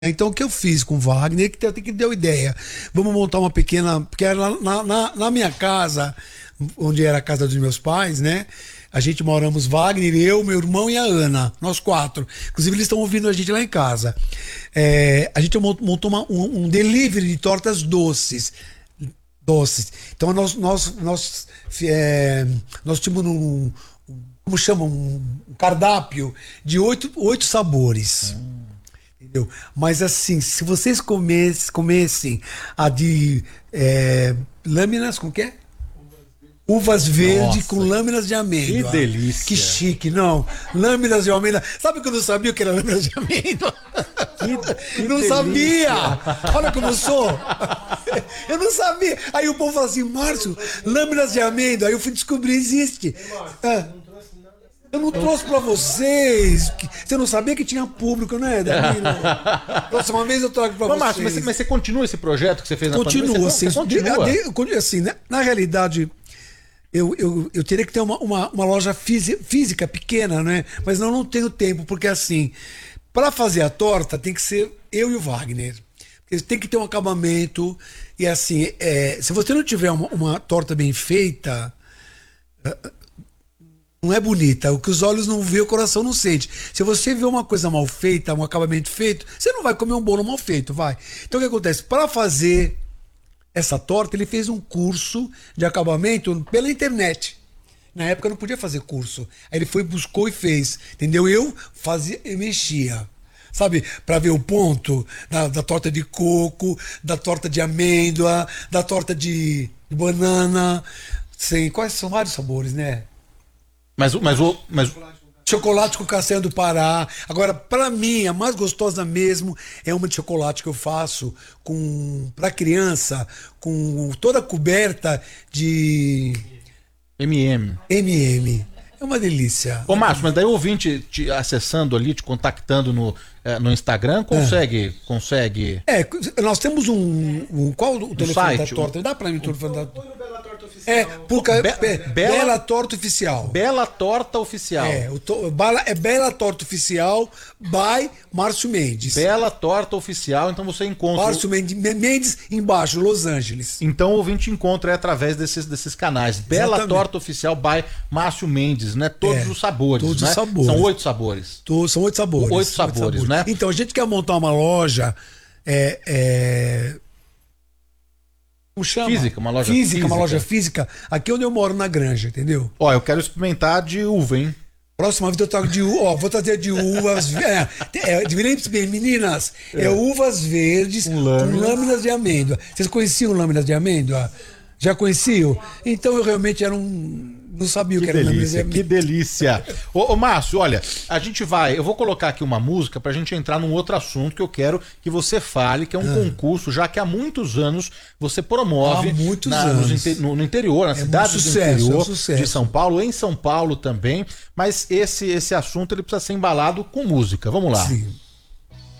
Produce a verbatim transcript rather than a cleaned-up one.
Então, o que eu fiz com o Wagner, que até que deu ideia. Vamos montar uma pequena. Porque era na, na, na minha casa, onde era a casa dos meus pais, né? A gente moramos, Wagner, eu, meu irmão e a Ana, nós quatro. Inclusive, eles estão ouvindo a gente lá em casa. É, a gente montou uma, um, um delivery de tortas doces. Doces. Então, nós, nós, nós, é, nós tínhamos um. Como chama? Um cardápio de oito, oito sabores. Hum. Entendeu? Mas assim, se vocês comessem, comessem a de é, lâminas, com o que é? Uvas verdes com lâminas de amêndoa. Que delícia. Que chique, não. Lâminas de amêndoa. Sabe que eu não sabia o que era lâminas de amêndoa? Que, que não delícia. sabia. Olha como eu sou. Eu não sabia. Aí o povo fala assim, Márcio, lâminas de amêndoa. Aí eu fui descobrir, existe. Ah. Eu não trouxe pra vocês. Você não sabia que tinha público, né, Danilo? Próxima vez eu trago pra Mas, vocês. Márcio, mas, você, mas você continua esse projeto que você fez na Continua, pandemia? assim. Você continua? De, de, assim, né, na realidade, eu, eu, eu teria que ter uma, uma, uma loja física, física pequena, né? Mas não, não tenho tempo, porque assim, para fazer a torta tem que ser eu e o Wagner. Porque tem que ter um acabamento. E assim, é, se você não tiver uma, uma torta bem feita. Não é bonita. O que os olhos não vê, o coração não sente. Se você vê uma coisa mal feita, um acabamento feito, você não vai comer um bolo mal feito, vai. Então o que acontece? Para fazer essa torta, ele fez um curso de acabamento pela internet. Na época não podia fazer curso. Aí ele foi, buscou e fez. Entendeu? Eu fazia, eu mexia. Sabe? Para ver o ponto da, da torta de coco, da torta de amêndoa, da torta de, de banana. Sei, quais são vários sabores, né? Mas, mas, o, mas... Chocolate com castanha do Pará. Agora, pra mim, a mais gostosa mesmo é uma de chocolate que eu faço com para criança, com toda coberta de M e M. M e M. É uma delícia. Ô, Márcio, mas daí o ouvinte te acessando ali, te contactando no, eh, no Instagram, consegue, é. consegue... É, nós temos um... um qual o telefone site, da torta? um... Dá pra mim o telefone da torta? É, porque Be Be Bela, Bela Torta Oficial. Bela Torta Oficial. É, o to é Bela Torta Oficial by Márcio Mendes. Bela Torta Oficial, então você encontra... Márcio Mendes, Mendes embaixo, Los Angeles. Então o ouvinte encontra através desses, desses canais. Bela Exatamente. Torta Oficial by Márcio Mendes, né? Todos é, os sabores, todos né? os sabores. São oito sabores. Todos, são oito sabores. Oito sabores, oito sabores, né? Então, a gente quer montar uma loja... É, é... Como chama? Física, uma loja física, física. Uma loja física, aqui onde eu moro, na Granja, entendeu? Ó, eu quero experimentar de uva, hein? Próxima vez eu trago de uva, ó, vou trazer de uvas, é, é, meninas, é, é uvas verdes com lâminas. com lâminas de amêndoa. Vocês conheciam lâminas de amêndoa? Já conheciam? Então eu realmente era um... Não sabia o que, que era delícia, que delícia. Ô, ô Márcio, olha, a gente vai, eu vou colocar aqui uma música pra gente entrar num outro assunto que eu quero que você fale, que é um ah. concurso, já que há muitos anos você promove há muitos na, anos. No, no interior, na é cidade sucesso, do interior é um de São Paulo, em São Paulo também, mas esse, esse assunto ele precisa ser embalado com música. Vamos lá. Sim.